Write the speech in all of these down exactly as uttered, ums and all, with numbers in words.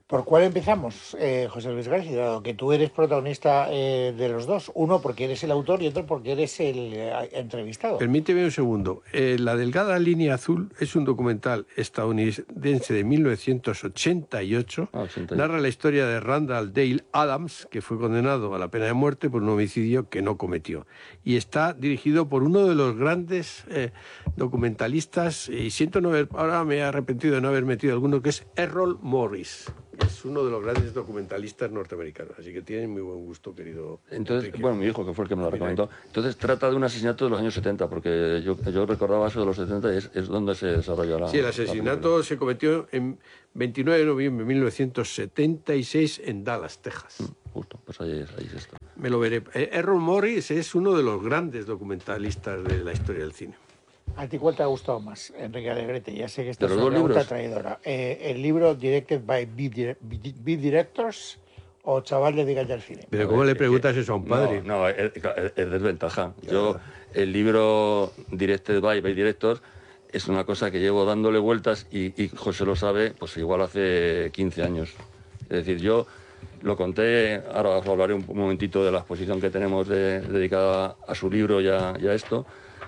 ¿Por cuál empezamos, eh, José Luis García? Dado que tú eres protagonista eh, de los dos, uno porque eres el autor y otro porque eres el eh, entrevistado. Permíteme un segundo. Eh, La delgada línea azul es un documental estadounidense de mil novecientos ochenta y ocho. Ah, ochenta y ocho. Narra la historia de Randall Dale Adams, que fue condenado a la pena de muerte por un homicidio que no cometió. Y está dirigido por uno de los grandes eh, documentalistas, y siento no haber, ahora me he arrepentido de no haber metido alguno, que es Errol Morris. Es uno de los grandes documentalistas norteamericanos, así que tiene muy buen gusto, querido. Entonces, Enrique. bueno, mi hijo, que fue el que me lo recomendó. Entonces, trata de un asesinato de los años setenta, porque yo, yo recordaba eso de los setenta y es, es donde se desarrolló la... Sí, el asesinato se cometió en veintinueve de noviembre de mil novecientos setenta y seis en Dallas, Texas. Mm, justo, pues ahí es, ahí es esto. Me lo veré. Eh, Errol Morris es uno de los grandes documentalistas de la historia del cine. ¿A ti cuál te ha gustado más, Enrique Alegrete? Ya sé que esta ¿De es los una dos pregunta libros? traidora. Eh, ¿El libro Directed by Beat Beat Directors o Chaval de Dígate al cine? Pero A ¿cómo ver, le es preguntas que- eso a un padre? No, no es, es- es desventaja. Claro. Yo, el libro Directed by, by Directors es una cosa que llevo dándole vueltas y, y José lo sabe, pues igual hace quince años. Es decir, yo lo conté, ahora os hablaré un momentito de la exposición que tenemos de- dedicada a su libro y a, y a esto.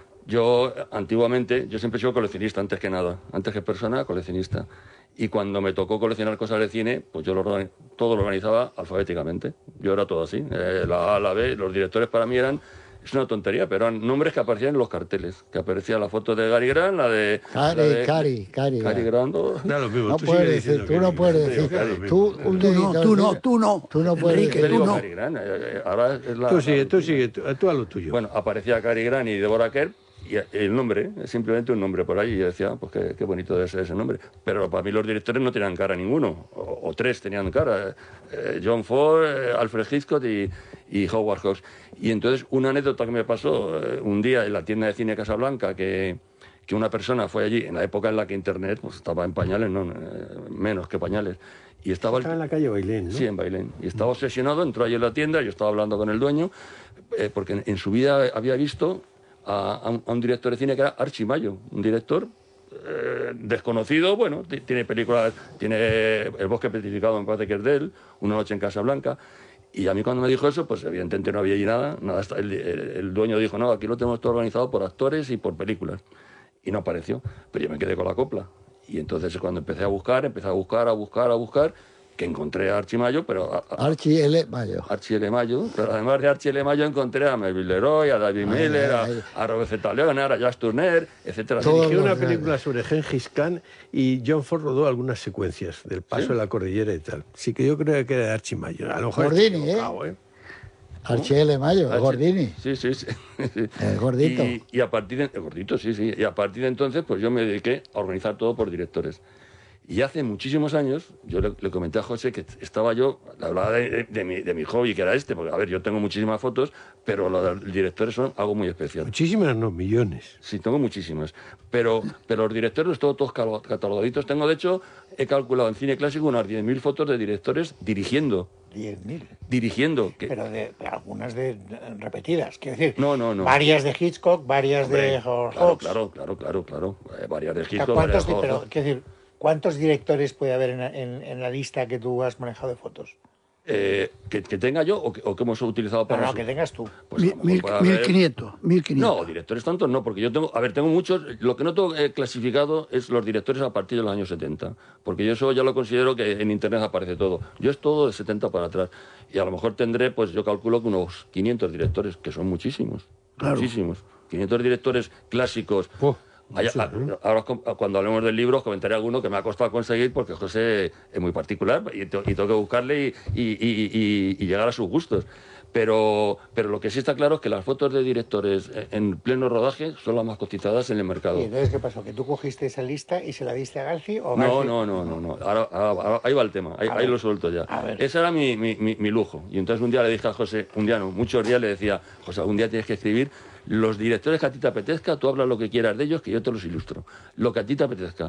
Yo, antiguamente, yo siempre he sido coleccionista, antes que nada. Antes que persona, coleccionista. Y cuando me tocó coleccionar cosas de cine, pues yo lo, organi- todo lo organizaba alfabéticamente. Yo era todo así. Eh, la A, la B, los directores para mí eran... Es una tontería, pero eran nombres que aparecían en los carteles. Que aparecía la foto de Gary Grant, la de... Cari, la de- Cari, Cari. Cary Grant. o- Da lo mismo. No tú puedes sigue decir, diciendo tú que no sí. puedes Sí, decir. da lo mismo. Tú, un Tú no, dedito, tú no, sí. tú no. Tú no puedes Enrique, Yo decir. tú digo no. Cary Grant. eh, eh, ahora es la, Tú sigue, la- tú sigue, tú, tú a lo tuyo. Bueno, aparecía Cary Grant y Deborah Kerr, y el nombre, es simplemente un nombre por ahí, y yo decía, pues qué, qué bonito debe ser ese nombre. Pero para mí los directores no tenían cara ninguno, o, o tres tenían cara, eh, John Ford, eh, Alfred Hitchcock y, y Howard Hawks. Y entonces una anécdota que me pasó eh, un día en la tienda de cine Casablanca, que, que una persona fue allí, en la época en la que Internet pues, estaba en pañales, no, eh, menos que pañales, y estaba... el- Estaba en la calle Bailén, ¿no? Sí, en Bailén. Y estaba obsesionado, entró allí en la tienda, yo estaba hablando con el dueño, eh, porque en, en su vida había visto a, a un, a un director de cine que era Archie Mayo, un director eh, desconocido, bueno, t- tiene películas, tiene El bosque petrificado, me parece que es de él, Una noche en Casablanca, y a mí cuando me dijo eso, pues evidentemente no había allí nada, nada hasta el, el, el dueño dijo, no, aquí lo tenemos todo organizado por actores y por películas, y no apareció, pero yo me quedé con la copla, y entonces cuando empecé a buscar, empecé a buscar, a buscar, a buscar, que encontré a Archie Mayo, pero... A, a, Archie L. Mayo. Archie L. Mayo, pero además de Archie L. Mayo encontré a Melville Leroy, a David Ay, Miller, ay, a, a Robert Z. Leonard, a Jacques Tourneur, etcétera. Todo Dirigió los una grandes. película sobre Gengis Khan y John Ford rodó algunas secuencias del paso ¿Sí? de la cordillera y tal. Sí que yo creo que era de Archie Mayo. A lo mejor Gordini, estoy equivocado, ¿eh? Archie L. Mayo, Archie- Gordini. Sí, sí, sí. El gordito. Y, y a partir de... El gordito, sí, sí. Y a partir de entonces, pues yo me dediqué a organizar todo por directores. Y hace muchísimos años, yo le, le comenté a José que estaba yo, le hablaba de, de, de mi, de mi hobby, que era este, porque, a ver, yo tengo muchísimas fotos, pero los directores son algo muy especial. Muchísimas, no, millones. Sí, tengo muchísimas. Pero, pero los directores los tengo todos cal- catalogaditos. Tengo, de hecho, he calculado en cine clásico unas diez mil fotos de directores dirigiendo. diez mil. Dirigiendo. Que, Pero de, de algunas de, de- repetidas. Quiero decir, No, no, no. varias de Hitchcock, varias hombre, de Howard claro, Hawks. claro, claro, claro, claro. Eh, varias de O sea, Hitchcock, ¿cuántos, varias de di- pero, Howard. quiero decir, ¿cuántos directores puede haber en, en- en la lista que tú has manejado de fotos? Eh, que, que tenga yo o que, o que hemos utilizado para... Pero no, su- que tengas tú. pues a Mi- lo mejor mil- puede haber- mil quinientos, mil quinientos. No, directores tantos no, porque yo tengo, a ver, tengo muchos, lo que no tengo eh, clasificado es los directores a partir de los años setenta, porque yo eso ya lo considero que en internet aparece todo. Yo es todo de setenta para atrás, y a lo mejor tendré, pues yo calculo que unos quinientos directores, que son muchísimos, Claro. muchísimos. quinientos directores clásicos. Oh, Hay- mucho, a- ¿eh? ahora os com- cuando hablemos del libro os comentaré alguno que me ha costado conseguir porque José es muy particular y, te- y tengo que buscarle y, y- y- y- y llegar a sus gustos. Pero, pero lo que sí está claro es que las fotos de directores en pleno rodaje son las más cotizadas en el mercado. Y entonces, ¿qué pasó? ¿Que tú cogiste esa lista y se la diste a Garci? O No, Garci- no, no, no, no. Ahora, ahora- ahora- ahí va el tema, ahí, A ahí ver. lo suelto ya. A ver. Ese era mi, mi, mi- mi lujo. Y entonces un día le dije a José, un día no, muchos días le decía, José, un día tienes que escribir los directores que a ti te apetezca, tú hablas lo que quieras de ellos, que yo te los ilustro. Lo que a ti te apetezca.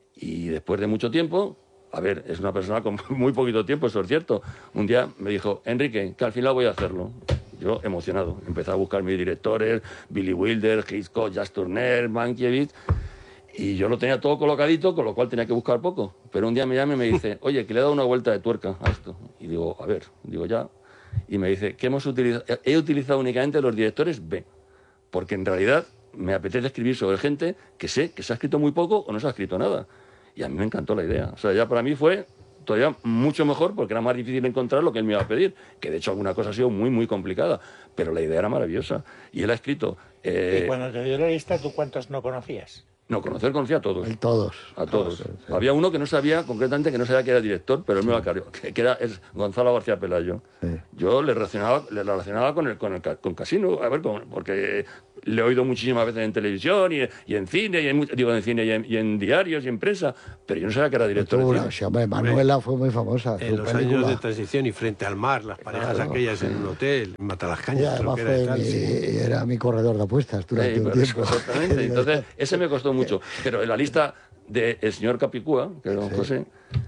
Y después de mucho tiempo, a ver, es una persona con muy poquito tiempo, eso es cierto. Un día me dijo, Enrique, que al final voy a hacerlo. Yo, emocionado, empecé a buscar mis directores, Billy Wilder, Hitchcock, Jacques Tourneur, Mankiewicz. Y yo lo tenía todo colocadito, con lo cual tenía que buscar poco. Pero un día me llama y me dice, oye, que le he dado una vuelta de tuerca a esto. Y digo, a ver, digo ya. Y me dice, que hemos utilizado, he utilizado únicamente los directores B. Porque en realidad me apetece escribir sobre gente que sé que se ha escrito muy poco o no se ha escrito nada. Y a mí me encantó la idea. O sea, ya para mí fue todavía mucho mejor porque era más difícil encontrar lo que él me iba a pedir. Que de hecho alguna cosa ha sido muy, muy complicada. Pero la idea era maravillosa. Y él ha escrito... Eh, y cuando te dio la lista, ¿tú cuántos no conocías? No, conocer conocía a todos. El todos. A todos. todos sí. Había uno que no sabía, concretamente, que no sabía que era director, pero él me lo aclaró, que, que era es Gonzalo García Pelayo. Sí. Yo le relacionaba, le relacionaba con el, con el con Casino, a ver, con, porque le he oído muchísimas veces en televisión y, y en cine, y en, digo en cine y en, y en diarios y en prensa, pero yo no sabía que era director de cine. Sí, hombre, Manuela fue muy famosa. En los película. años de transición y frente al mar, las parejas claro. aquellas en un hotel, en Matalascañas, creo que era, fue tal, mi, sí. era mi corredor de apuestas durante sí, un tiempo. Exactamente, entonces ese me costó mucho, pero la lista del señor Capicúa, que era don sí. José,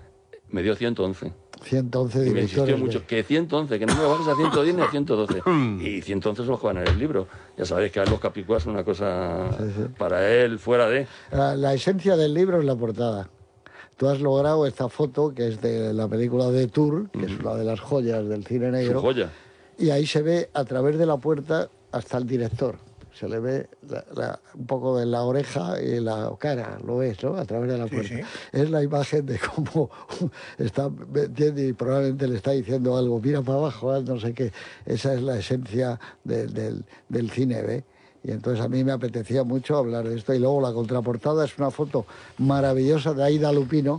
me dio ciento once. ciento once y directores. Me insistió mucho, de... que ciento once, que no me bajes a ciento diez ni a ciento doce. Y ciento once se los juegan en el libro. Ya sabéis que a los Capicúas son una cosa sí, sí. para él fuera de... La, la esencia del libro es la portada. Tú has logrado esta foto, que es de la película de Tour, que mm. es una de las joyas del cine negro. Su joya. Y ahí se ve a través de la puerta hasta el director. Se le ve la, la, un poco de la oreja y la cara, lo ves, ¿no? A través de la puerta. Sí, sí. Es la imagen de cómo está, ¿entiendes? Y probablemente le está diciendo algo, mira para abajo, no sé qué. Esa es la esencia de, del, del cine, ¿ves? Y entonces a mí me apetecía mucho hablar de esto. Y luego la contraportada es una foto maravillosa de Aida Lupino,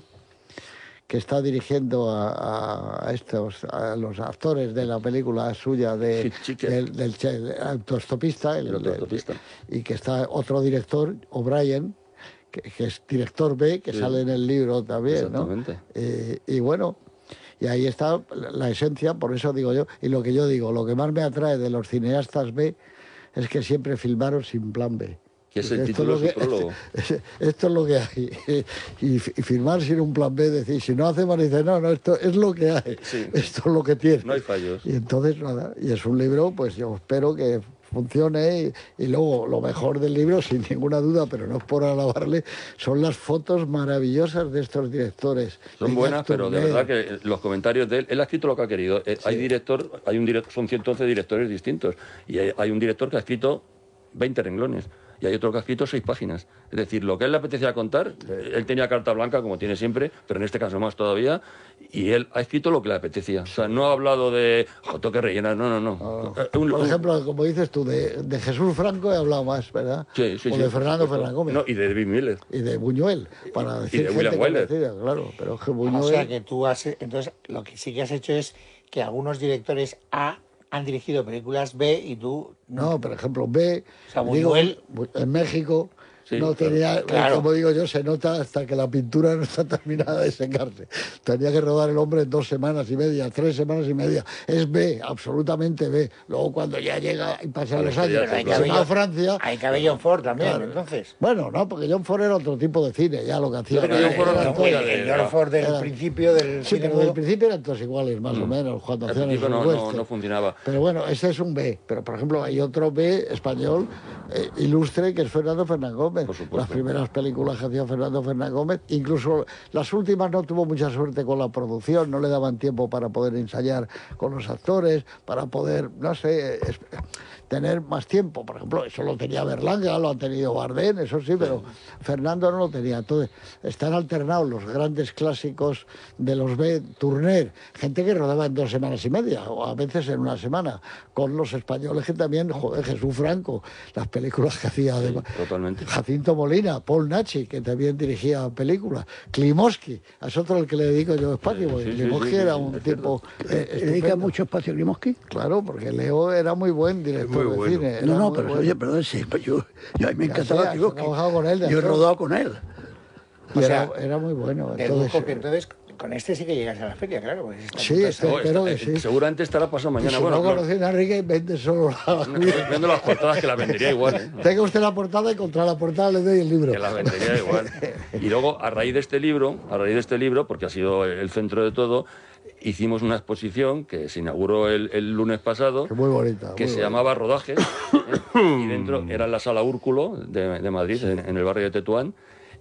que está dirigiendo a, a estos a los actores de la película suya de, del, del, del autostopista, el, el autostopista. De, y que está otro director, O'Brien, que, que es director B, que sí. sale en el libro también, ¿no? Eh, y bueno, y ahí está la, la esencia, por eso digo yo, y lo que yo digo, lo que más me atrae de los cineastas B es que siempre filmaron sin plan B. Que es el esto título de su prólogo. Esto, esto es lo que hay. Y, y firmar sin un plan B, decir, si no hacemos, dice, no, no, esto es lo que hay. Sí. Esto es lo que tiene. No hay fallos. Y entonces, nada, y es un libro, pues yo espero que funcione. Y, y luego, lo mejor del libro, sin ninguna duda, pero no es por alabarle, son las fotos maravillosas de estos directores. Son buenas, pero de verdad que los comentarios de él, él ha escrito lo que ha querido. Sí. Hay director, hay un director, son ciento once directores distintos. Y hay, hay un director que ha escrito veinte renglones. Y hay otro que ha escrito seis páginas. Es decir, lo que a él le apetecía contar, él tenía carta blanca, como tiene siempre, pero en este caso más todavía, y él ha escrito lo que le apetecía. O sea, no ha hablado de, joto que rellenar, no, no, no. Oh. Un, Por ejemplo, un... como dices tú, de, de Jesús Franco he hablado más, ¿verdad? Sí, sí, o sí. de Fernando Fernández Gómez. No, y de David Miller. Y de Buñuel, para decir y de William Wyler. Claro, pero que Buñuel... O sea, que tú has... Entonces, lo que sí que has hecho es que algunos directores A han dirigido películas B y tú... No, por ejemplo, B, o sea, Buñuel... digo, en México... Sí, no tenía, claro. Como digo yo, se nota hasta que la pintura no está terminada de secarse. Tenía que rodar el hombre en dos semanas y media, tres semanas y media. Es B, absolutamente B. Luego cuando ya llega y pasan los años, hay que va a Francia... Hay que haber John Ford también, claro. Entonces. Bueno, no, porque John Ford era otro tipo de cine, ya lo que hacía. Pero John Ford era el, el, el John Ford del era, principio del sí, cine pero del principio eran todos iguales, más mm. o menos, cuando hacían el no, no, no funcionaba. Pero bueno, ese es un B. Pero, por ejemplo, hay otro B español eh, ilustre, que es Fernando Fernández Gómez. Por supuesto. Las primeras las películas que hacía Fernando Fernández Gómez, incluso las últimas no tuvo mucha suerte con la producción, no le daban tiempo para poder ensayar con los actores, para poder, no sé, es, tener más tiempo. Por ejemplo, eso lo tenía Berlanga, lo ha tenido Bardem, eso sí, pero Fernando no lo tenía. Entonces, están alternados los grandes clásicos de los B, Turner, gente que rodaba en dos semanas y media, o a veces en una semana, con los españoles que también, joder, Jesús Franco, las películas que hacía, sí, además, totalmente. Jacinto Molina, Paul Nachi, que también dirigía películas, Klimovsky, es otro al que le dedico yo espacio, porque sí, Klimovsky sí, sí, era un tipo... Eh, ¿Le dedica mucho espacio a Klimovsky? Claro, porque Leo era muy buen director muy de bueno. cine. No, no, pero bueno. oye, perdón, sí, yo, yo a mí me encantaba Klimovsky. Con él, yo he rodado con él. Y o sea, era, era muy bueno. Entonces, que entonces con este sí que llegas a la feria, claro. Sí, este, no, espero está, que sí. Seguramente estará pasado mañana. Y si bueno, no conocen a Enrique, vende solo la... No, vendo las portadas, que las vendería igual. ¿eh? Tenga usted la portada y contra la portada le doy el libro. Que las vendería igual. Y luego, a raíz de este libro, a raíz de este libro, porque ha sido el centro de todo, hicimos una exposición que se inauguró el, el lunes pasado, que muy bonita, que muy se bonita. llamaba Rodajes, ¿eh? Y dentro era en la Sala Úrculo de, de Madrid, en, en el barrio de Tetuán,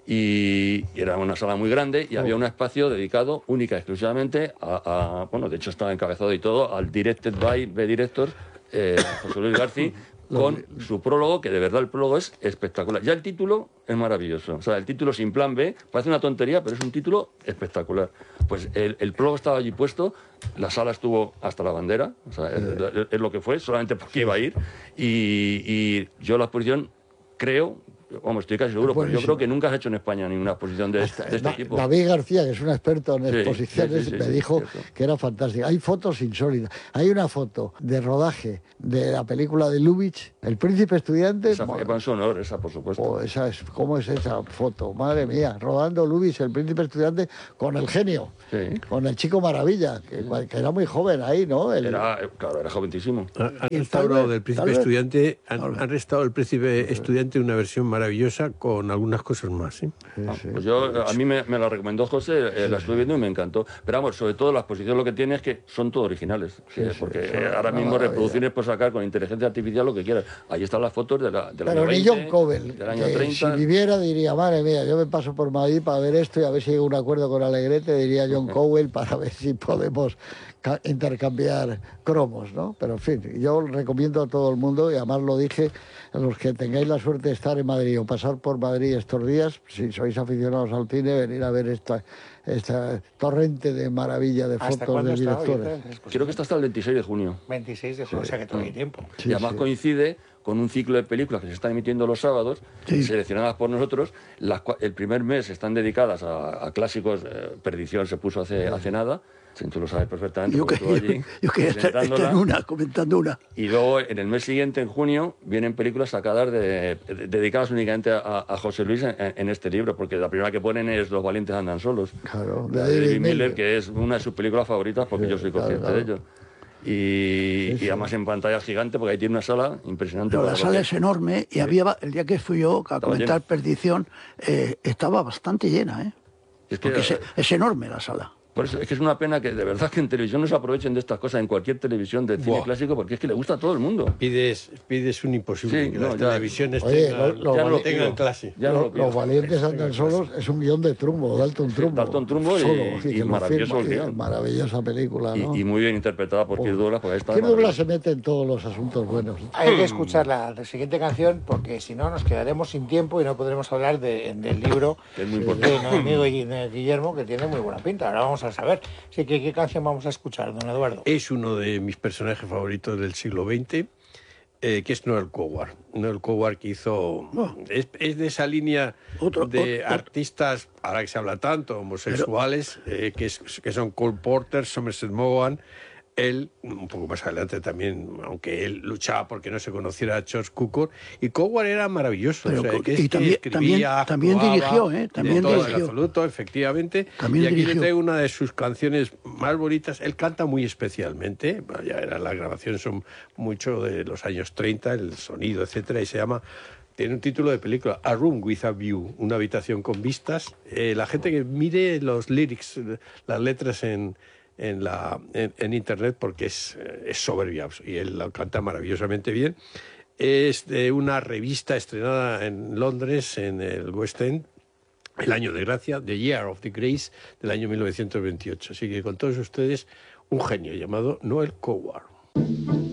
Y era una sala muy grande y oh. había un espacio dedicado única y exclusivamente a, a, bueno, de hecho estaba encabezado y todo, al Directed by the Director, eh, José Luis García, con su prólogo, que de verdad el prólogo es espectacular. Ya el título es maravilloso. O sea, el título sin plan B parece una tontería, pero es un título espectacular. Pues el, el prólogo estaba allí puesto, la sala estuvo hasta la bandera, o sea, es, es lo que fue, solamente porque iba a ir. Y, y yo la exposición creo... Vamos, estoy casi seguro, porque yo creo que nunca has hecho en España ninguna exposición de, Hasta, de este da, tipo. David García, que es un experto en sí, exposiciones, sí, sí, me sí, dijo sí, que era fantástica. Hay fotos insólitas. Hay una foto de rodaje de la película de Lubitsch, El Príncipe Estudiante. Esa fue en su honor, esa, por supuesto. Oh, esa es, ¿cómo es esa foto? Madre mía, rodando Lubitsch, El Príncipe Estudiante, con el genio, sí. con el chico maravilla, que, sí. que era muy joven ahí, ¿no? El... Era, claro, era jovencísimo. Han restaurado del Príncipe Estudiante, han, han restaurado El Príncipe Estudiante, una versión maravillosa con algunas cosas más, ¿sí? Sí, ah, sí. Pues yo, a mí me, me la recomendó José, eh, la estuve viendo y me encantó. Pero vamos, sobre todo la exposición lo que tiene es que son todos originales. Sí, eh, sí, porque sí, ahora mismo maravilla. Reproducciones puedes sacar con inteligencia artificial lo que quieras. Ahí están las fotos de la, del Pero año veinte, ni John Covell, del año que treinta. si viviera diría, madre mía, yo me paso por Madrid para ver esto y a ver si hay un acuerdo con Alegrete, diría John Covell, para ver si podemos intercambiar cromos, ¿no? Pero en fin, yo recomiendo a todo el mundo, y además lo dije, a los que tengáis la suerte de estar en Madrid o pasar por Madrid estos días, si sois aficionados al cine, venir a ver esta, esta torrente de maravilla de fotos de directores. Creo que está hasta el veintiséis de junio. veintiséis de junio, sí. O sea que todavía hay tiempo. Sí, y además sí. coincide con un ciclo de películas que se están emitiendo los sábados, sí. seleccionadas por nosotros. Las, el primer mes están dedicadas a, a clásicos, eh, Perdición se puso hace, sí. hace nada, sí, tú lo sabes perfectamente. Yo, que, yo, allí, yo quería estar, estar en una, comentando una. Y luego en el mes siguiente, en junio, vienen películas sacadas de, de, dedicadas únicamente a, a José Luis en, en este libro, porque la primera que ponen es Los valientes andan solos, claro, de David Miller, Miller, que es una de sus películas favoritas, porque sí, yo soy consciente claro, claro. de ello. Y, sí, sí. y además en pantalla gigante, porque ahí tiene una sala impresionante. Pero la sala es enorme y sí. había, el día que fui yo a comentar Perdición, eh, estaba bastante llena, ¿eh? Es que, porque es, es enorme la sala. Por eso es que es una pena que de verdad que en televisión no se aprovechen de estas cosas, en cualquier televisión de cine wow. clásico, porque es que le gusta a todo el mundo. Pides, pides un imposible, sí, que no, las ya, televisiones oye, tengan, lo, lo ya vali- no tengan clase. Ya lo, los valientes andan solos es un guión de Trumbo, Dalton Trumbo. Dalton Trumbo solo, y, y, y maravilloso el guión. Maravillosa película, ¿no? Y, y muy bien interpretada por Kirk Douglas, porque está Kirk Douglas se mete en todos los asuntos buenos. Hay que escuchar la, la siguiente canción, porque si no nos quedaremos sin tiempo y no podremos hablar de, del libro que es muy de mi amigo Guillermo, que tiene muy buena pinta. Ahora vamos a saber. Así que, ¿qué canción vamos a escuchar, don Eduardo? Es uno de mis personajes favoritos del siglo veinte, eh, que es Noel Coward. Noel Coward que hizo... Oh. Es, es de esa línea otro, de otro, artistas, ahora que se habla tanto, homosexuales, pero, eh, que, es, que son Cole Porter, Somerset Maugham. Él, un poco más adelante también, aunque él luchaba porque no se conociera a George Cukor, y Coward era maravilloso. Pero, o sea, que y también, escribía, también, también dirigió, ¿eh? También todo, dirigió. En absoluto, efectivamente. También y aquí dirigió. le traigo una de sus canciones más bonitas. Él canta muy especialmente, bueno, ya era, las grabaciones son mucho de los años treinta, el sonido, etcétera, y se llama... Tiene un título de película, A Room with a View, una habitación con vistas. Eh, la gente que mire los lyrics, las letras en... en la en, en internet, porque es, es soberbia y él lo canta maravillosamente bien. Es de una revista estrenada en Londres, en el West End, el año de gracia, The Year of the Grace, del año mil novecientos veintiocho. Así que con todos ustedes, un genio llamado Noel Coward.